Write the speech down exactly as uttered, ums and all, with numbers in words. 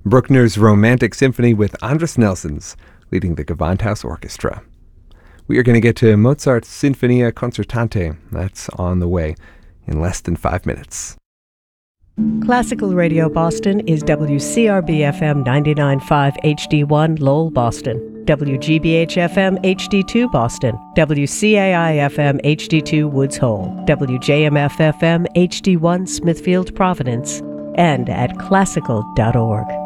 Bruckner's Romantic Symphony with Andris Nelsons leading the Gewandhaus Orchestra. We are going to get to Mozart's Sinfonia Concertante. That's on the way in less than five minutes. Classical Radio Boston is W C R B F M ninety-nine point five H D one Lowell, Boston, W G B H F M H D two Boston, W C A I F M H D two Woods Hole, W J M F F M H D one Smithfield, Providence, and at classical dot org.